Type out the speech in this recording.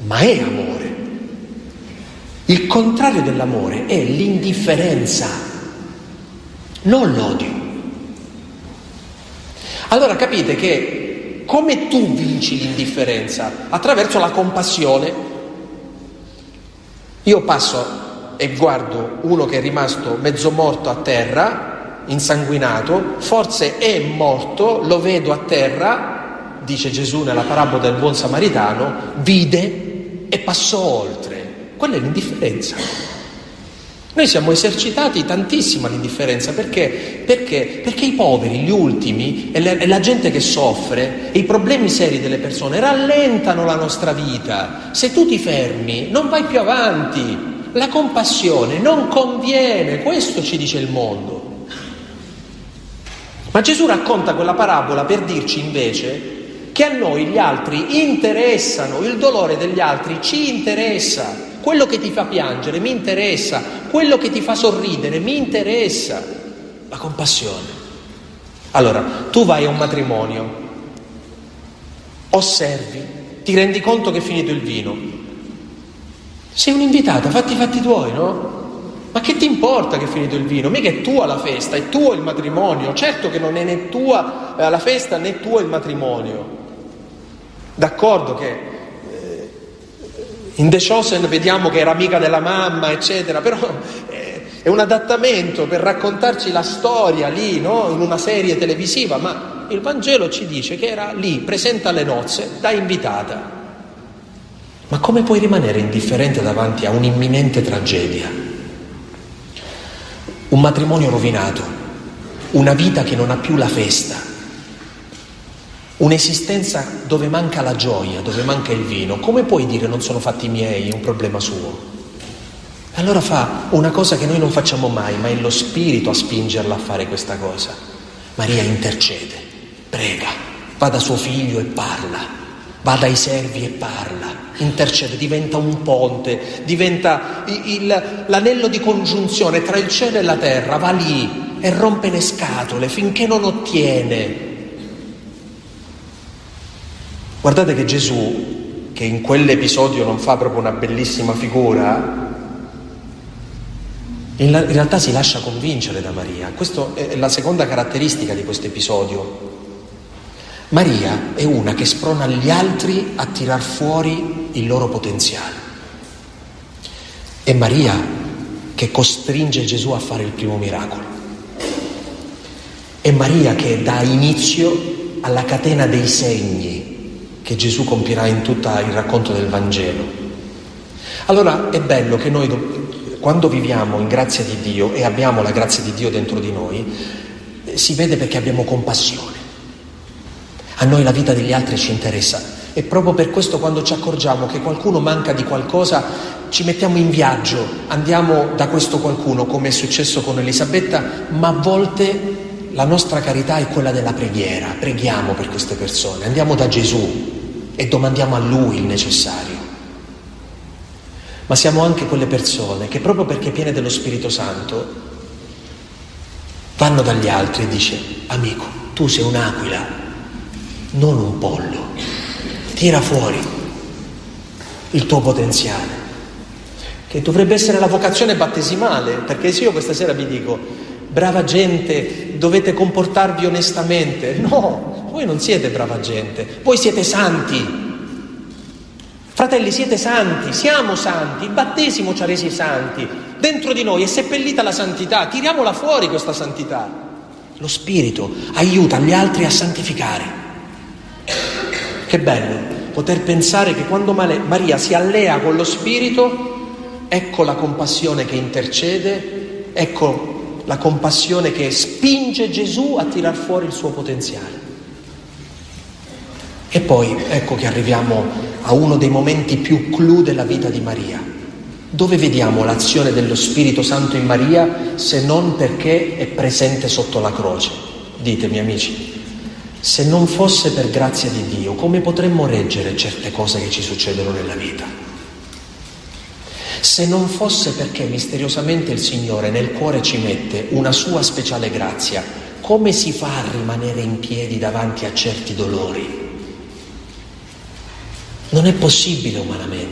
ma è amore. Il contrario dell'amore è l'indifferenza, non l'odio. Allora capite che come tu vinci l'indifferenza? Attraverso la compassione. Io passo e guardo uno che è rimasto mezzo morto a terra, insanguinato, forse è morto, lo vedo a terra, dice Gesù nella parabola del buon samaritano, vide e passò oltre. Quella è l'indifferenza. Noi siamo esercitati tantissimo all'indifferenza perché i poveri, gli ultimi e la gente che soffre e i problemi seri delle persone rallentano la nostra vita. Se tu ti fermi non vai più avanti. La compassione non conviene, questo ci dice il mondo. Ma Gesù racconta quella parabola per dirci invece che a noi gli altri interessano, il dolore degli altri ci interessa. Quello che ti fa piangere mi interessa, quello che ti fa sorridere mi interessa. La compassione. Allora, tu vai a un matrimonio, osservi, ti rendi conto che è finito il vino. Sei un'invitata, fatti i fatti tuoi, no? Ma che ti importa che è finito il vino? Mica è tua la festa, è tuo il matrimonio. Certo che non è né tua la festa né tuo il matrimonio. D'accordo che in The Chosen vediamo che era amica della mamma, eccetera, però è un adattamento per raccontarci la storia lì, no? In una serie televisiva, ma il Vangelo ci dice che era lì, presente alle nozze, da invitata. Ma come puoi rimanere indifferente davanti a un'imminente tragedia? Un matrimonio rovinato, una vita che non ha più la festa, un'esistenza dove manca la gioia, dove manca il vino. Come puoi dire non sono fatti miei, è un problema suo? Allora fa una cosa che noi non facciamo mai, ma è lo Spirito a spingerla a fare questa cosa. Maria intercede, prega, va da suo figlio e parla, va dai servi e parla, intercede, diventa un ponte, diventa l'anello di congiunzione tra il cielo e la terra, va lì e rompe le scatole finché non ottiene. Guardate che Gesù, che in quell'episodio non fa proprio una bellissima figura, in realtà si lascia convincere da Maria. Questa è la seconda caratteristica di questo episodio. Maria è una che sprona gli altri a tirar fuori il loro potenziale. È Maria che costringe Gesù a fare il primo miracolo. È Maria che dà inizio alla catena dei segni che Gesù compirà in tutto il racconto del Vangelo. Allora è bello che noi, quando viviamo in grazia di Dio e abbiamo la grazia di Dio dentro di noi, si vede perché abbiamo compassione. A noi la vita degli altri ci interessa e proprio per questo quando ci accorgiamo che qualcuno manca di qualcosa ci mettiamo in viaggio, andiamo da questo qualcuno, come è successo con Elisabetta, ma a volte la nostra carità è quella della preghiera. Preghiamo per queste persone, andiamo da Gesù e domandiamo a Lui il necessario. Ma siamo anche quelle persone che proprio perché piene dello Spirito Santo vanno dagli altri e dice: amico, tu sei un'aquila, non un pollo, tira fuori il tuo potenziale, che dovrebbe essere la vocazione battesimale, perché se io questa sera vi dico: brava gente, dovete comportarvi onestamente. No, voi non siete brava gente, voi siete santi. Fratelli, siete santi, siamo santi, il battesimo ci ha resi santi. Dentro di noi è seppellita la santità, tiriamola fuori questa santità. Lo Spirito aiuta gli altri a santificare. Che bello poter pensare che quando Maria si allea con lo Spirito, ecco la compassione che intercede, ecco la compassione che spinge Gesù a tirar fuori il suo potenziale. E poi ecco che arriviamo a uno dei momenti più clou della vita di Maria. Dove vediamo l'azione dello Spirito Santo in Maria se non perché è presente sotto la croce? Ditemi, amici, se non fosse per grazia di Dio, come potremmo reggere certe cose che ci succedono nella vita? Se non fosse perché misteriosamente il Signore nel cuore ci mette una sua speciale grazia, come si fa a rimanere in piedi davanti a certi dolori? Non è possibile umanamente.